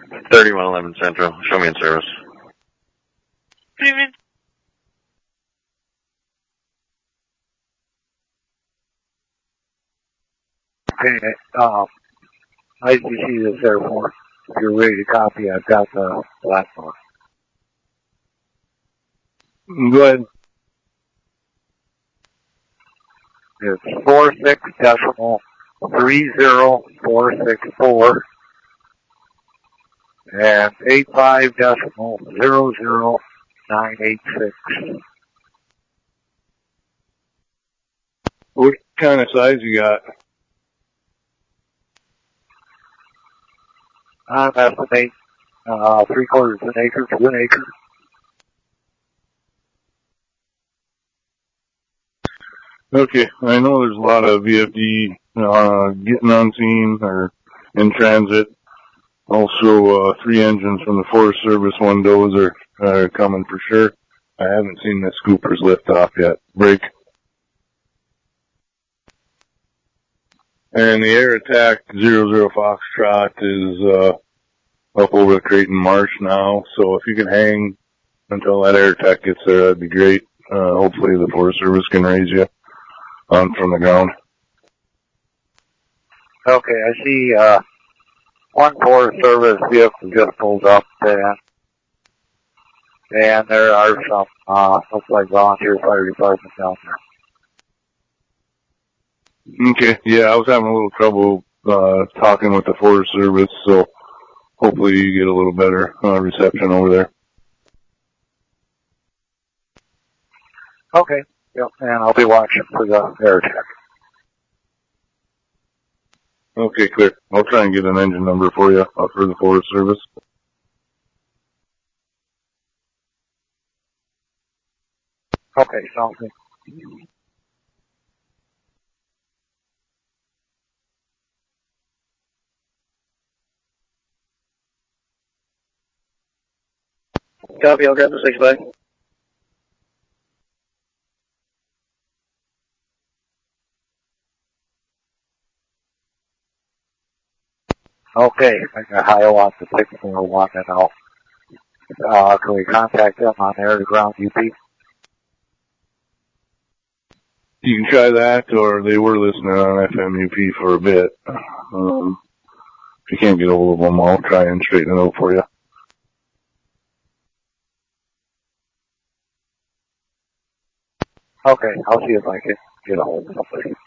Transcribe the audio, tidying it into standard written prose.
3111 Central. Show me in service. Freeman. Okay, ICC is there for. If you're ready to copy, I've got the platform. Go ahead. It's 46.30464 and 85.00986. What kind of size you got? I'm estimating 3/4 of an acre to 1 acre. Okay, I know there's a lot of VFD getting on scene or in transit. Also, 3 engines from the Forest Service, 1 dozer are coming for sure. I haven't seen the scoopers lift off yet. Break. And the Air Attack 00 Foxtrot is up over the Creighton Marsh now, so if you can hang until that Air Attack gets there, that'd be great. Hopefully the Forest Service can raise you on from the ground. Okay, I see 1 Forest Service vehicle just pulled up and there are some looks like volunteer fire departments down there. Okay, yeah, I was having a little trouble talking with the Forest Service, so hopefully you get a little better reception over there. Okay, yep, and I'll be watching for the air attack. Okay, clear. I'll try and get an engine number for you for the Forest Service. Okay, sounds good. Copy, I'll grab the 6-by. Okay, I got Hiawatha 641 and can we contact them on air to ground UP? You can try that, or they were listening on FMUP for a bit. If you can't get a hold of them, I'll try and straighten it out for you. Okay, I'll see if I can get a hold of somebody.